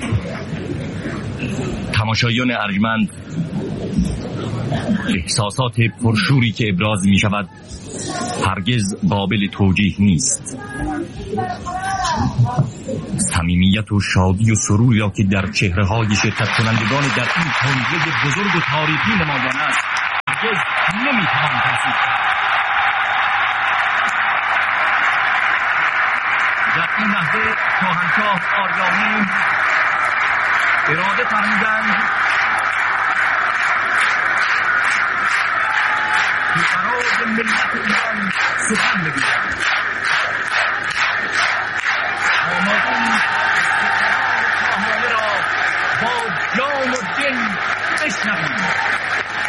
تماشایان ارجمند، احساسات پرشوری که ابراز می شود هرگز قابل توجیه نیست. صمیمیت و شادی و سروری را که در چهره‌های شرکت کنندگان در این کنگره بزرگ و تاریخی نمایان است هرگز نمی‌توان توصیف کرد. در این لحظه شاهنشاه آریامین اراده فرمودند که برای ملت ایران سخن بگویند. آماده‌ایم شاهنامه را با جان و دل بشنویم.